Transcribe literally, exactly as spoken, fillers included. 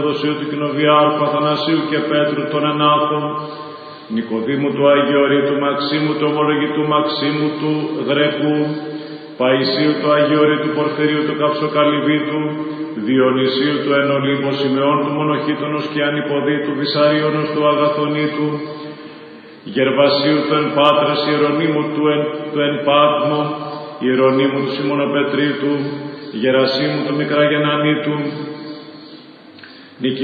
Δοσίου του Κοινοβιάρχου Αθανασίου και Πέτρου των Ενάθων, Νικοδήμου του Αγιορείτου, Μαξίμου του Ομολογητού, Μαξίμου του Γρεπού, Παϊσίου του Αγιορείτου, Πορφυρίου του Καψοκαλυβίτου, Διονυσίου του Ενολίμου, Σιμεών του Μονοχήτωνος και Ανυποδίτου, Βυσαρίωνος του Αγαθονίτου, Γερβασίου του Εν Πάτρας, Ιερονίμου του Εν, του εν Πάτμο, Ιερονίμου του Σιμωνοπετρίτου, Γερασίμου του Μικραγενανίτου,